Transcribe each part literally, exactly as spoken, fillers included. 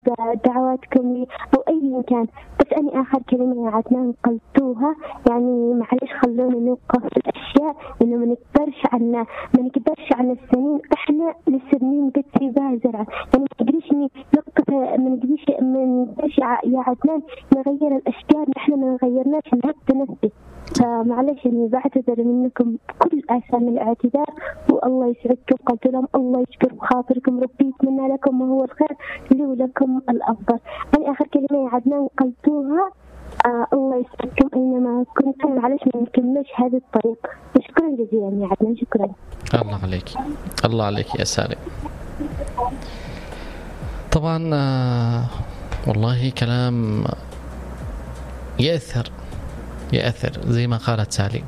دعواتكم لي أو أي كان. بس أنا آخر كلمة يا عدنان قلتوها، يعني معلش خلونا نوقف الأشياء، إنه ما نكبرش عنا ما نكبرش عن السنين. إحنا للسنين بتسي بازرعة، يعني ما نقدرش نوقف، ما نقدرش ما نقدرش يا عدنان نغير الأشجار، نحن ما غيرناش نهد نفسي. فمعلش إني بعتذر منكم بكل آثام الاعتذار، والله يسعدكم. قلت لهم الله يشكر بخاطركم، ربي يتمنى لكم ما هو الخير لي ولكم الأفضل. أنا آخر كلمة يا عدنان قلتوها، آه الله يسعدكم أينما كنتم. معلش ما نكملش هذا الطريق. شكرا جزيلا يا عدنان، شكرا. الله عليك، الله عليك يا سالم. طبعا آه والله كلام يأثر يأثر زي ما قالت سالي.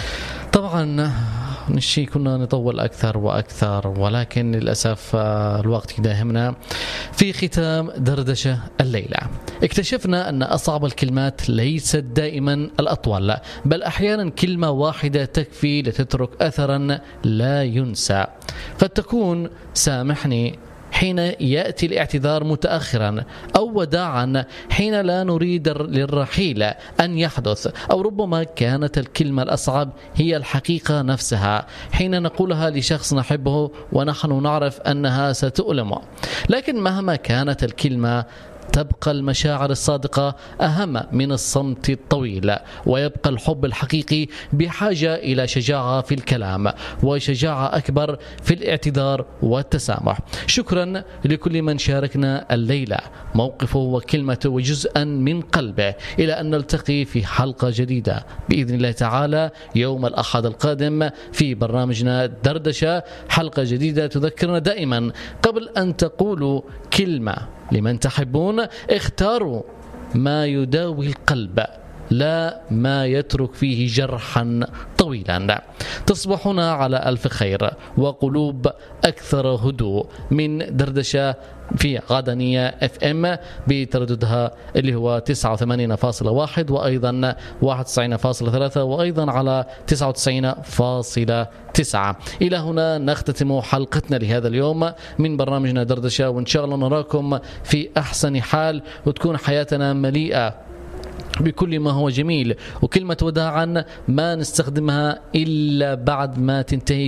طبعا نشي كنا نطول أكثر وأكثر، ولكن للأسف الوقت يداهمنا. في ختام دردشة الليلة اكتشفنا أن أصعب الكلمات ليست دائما الأطول، بل أحيانا كلمة واحدة تكفي لتترك أثرا لا ينسى. قد تكون سامحني حين يأتي الاعتذار متأخرا، أو وداعا حين لا نريد للرحيل أن يحدث، أو ربما كانت الكلمة الأصعب هي الحقيقة نفسها حين نقولها لشخص نحبه ونحن نعرف أنها ستؤلمه. لكن مهما كانت الكلمة تبقى المشاعر الصادقة أهم من الصمت الطويل، ويبقى الحب الحقيقي بحاجة إلى شجاعة في الكلام وشجاعة أكبر في الاعتذار والتسامح. شكرا لكل من شاركنا الليلة موقفه وكلمته وجزءا من قلبه. إلى أن نلتقي في حلقة جديدة بإذن الله تعالى يوم الأحد القادم في برنامجنا دردشة، حلقة جديدة تذكرنا دائما قبل أن تقولوا كلمة لمن تحبون اختاروا ما يداوي القلب، لا ما يترك فيه جرحا طويلا. تصبحون على ألف خير وقلوب أكثر هدوء من دردشة في غدنية اف ام بترددها اللي هو تسعة وثمانين فاصلة واحد، وأيضا واحد وتسعين فاصلة ثلاثة، وأيضا على تسعة وتسعين فاصلة تسعة. إلى هنا نختتم حلقتنا لهذا اليوم من برنامجنا دردشة، وإن شاء الله نراكم في أحسن حال وتكون حياتنا مليئة بكل ما هو جميل. وكلمة وداعا ما نستخدمها إلا بعد ما تنتهي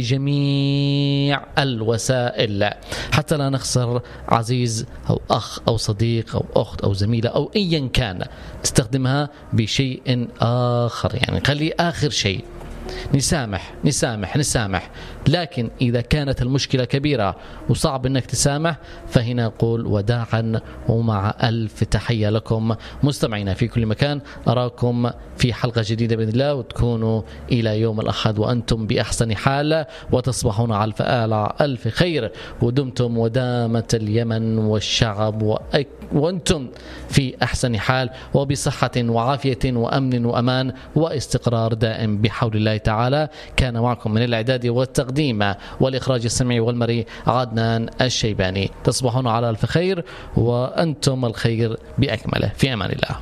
جميع الوسائل، حتى لا نخسر عزيز أو أخ أو صديق أو أخت أو زميلة أو أيا كان. تستخدمها بشيء آخر، يعني خلي آخر شيء. نسامح نسامح نسامح، لكن إذا كانت المشكلة كبيرة وصعب أنك تسامح فهنا قول وداعا. ومع ألف تحية لكم مستمعينا في كل مكان، أراكم في حلقة جديدة بإذن الله، وتكونوا إلى يوم الأحد وأنتم بأحسن حال وتصبحون على على ألف خير، ودمتم ودامة اليمن والشعب وأك وأنتم في أحسن حال وبصحة وعافية وأمن وأمان واستقرار دائم بحول الله تعالى. كان معكم من الإعداد والتقديم والإخراج السمعي والمرئي عدنان الشيباني. تصبحون على ألف خير وأنتم الخير بأكمله، في أمان الله.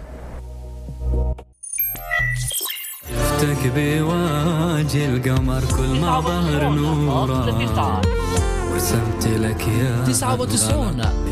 شفتك بواجه القمر كل ما ظهر نورا، ورسمت لك يا تسعة وتسعون